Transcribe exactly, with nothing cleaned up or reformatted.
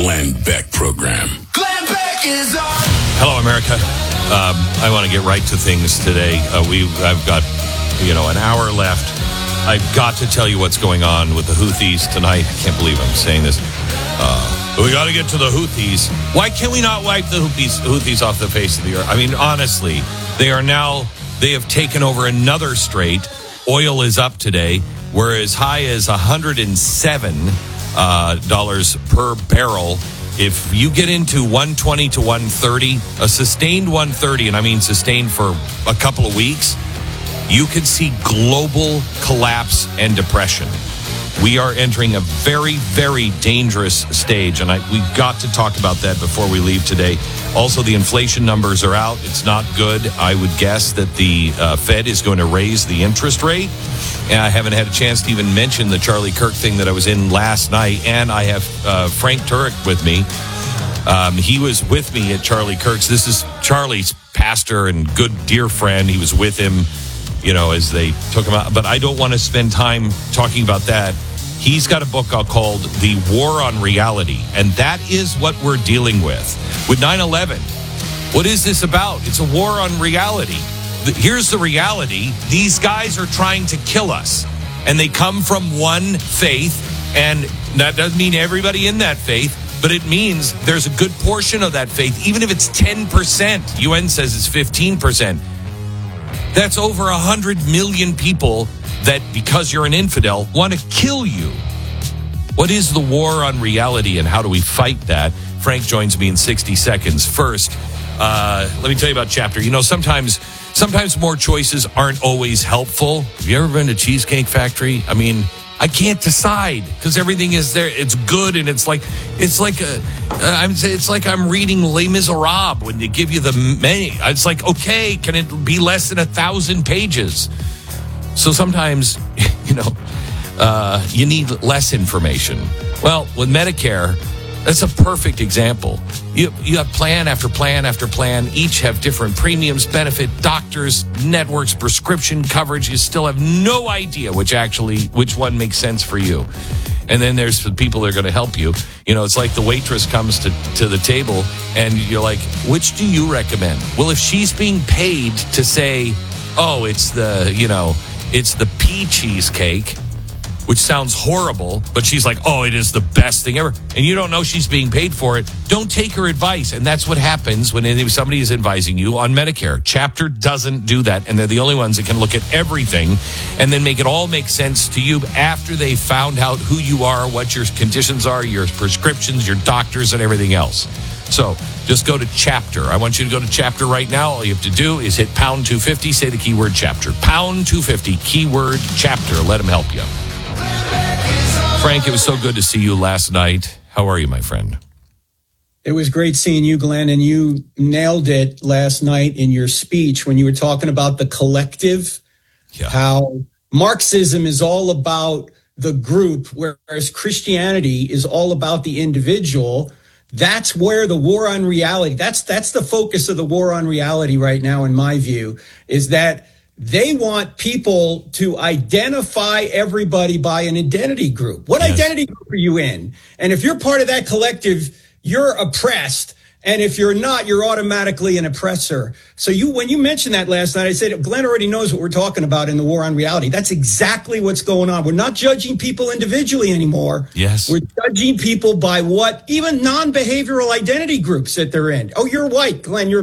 Glenn Beck program. Glenn Beck is on. Hello, America. Um, I want to get right to things today. Uh, we, I've got, you know, an hour left. I've got to tell you what's going on with the Houthis tonight. I can't believe I'm saying this. Uh, we got to get to the Houthis. Why can't we not wipe the Houthis, Houthis off the face of the earth? I mean, honestly, they are now, they have taken over another strait. Oil is up today. We're as high as one hundred seven dollars uh, per barrel. If you get into one twenty to one thirty, a sustained one thirty, and I mean sustained for a couple of weeks, you could see global collapse and depression. We are entering a very, very dangerous stage, and I, we've got to talk about that before we leave today. Also, the inflation numbers are out. It's not good. I would guess that the uh, Fed is going to raise the interest rate. And I haven't had a chance to even mention the Charlie Kirk thing that I was in last night, and I have uh, Frank Turek with me. Um, he was with me at Charlie Kirk's. This is Charlie's pastor and good dear friend. He was with him, you know, as they took him out. But I don't want to spend time talking about that. He's got a book called The War on Reality, and that is what we're dealing with. With nine eleven, what is this about? It's a war on reality. Here's the reality. These guys are trying to kill us, and they come from one faith, and that doesn't mean everybody in that faith, but it means there's a good portion of that faith, even if it's ten percent. U N says it's fifteen percent. That's over one hundred million people that, because you're an infidel, want to kill you. What is the war on reality, and how do we fight that? Frank joins me in sixty seconds. First, uh, let me tell you about Chapter. You know, sometimes sometimes more choices aren't always helpful. Have you ever been to Cheesecake Factory? I mean, I can't decide because everything is there. It's good, and it's like it's like a, uh, I'm it's like I'm reading Les Miserables when they give you the menu. It's like, okay, can it be less than a thousand pages? So sometimes, you know, uh, you need less information. Well, with Medicare, that's a perfect example. You you have plan after plan after plan. Each have different premiums, benefit, doctors, networks, prescription coverage. You still have no idea which actually which one makes sense for you. And then there's the people that are going to help you. You know, it's like the waitress comes to, to the table and you're like, which do you recommend? Well, if she's being paid to say, oh, it's the, you know, it's the pea cheesecake, which sounds horrible, but she's like, oh, it is the best thing ever, and you don't know she's being paid for it, don't take her advice. And that's what happens when somebody is advising you on Medicare. Chapter doesn't do that, and they're the only ones that can look at everything and then make it all make sense to you after they found out who you are, what your conditions are, your prescriptions, your doctors, and everything else. So just go to Chapter. I want you to go to Chapter right now. All you have to do is hit pound two fifty, say the keyword Chapter. Pound two fifty, keyword Chapter. Let him help you. Frank, it was so good to see you last night. How are you, my friend? It was great seeing you, Glenn, and you nailed it last night in your speech when you were talking about the collective, yeah. How Marxism is all about the group, whereas Christianity is all about the individual. That's where the war on reality, that's that's the focus of the war on reality right now, in my view, is that they want people to identify everybody by an identity group. What yes. identity group are you in? And if you're part of that collective, you're oppressed. And if you're not, you're automatically an oppressor. So you, when you mentioned that last night, I said, Glenn already knows what we're talking about in the war on reality. That's exactly what's going on. We're not judging people individually anymore. Yes. We're judging people by what, even non-behavioral identity groups that they're in. Oh, you're white, Glenn, you're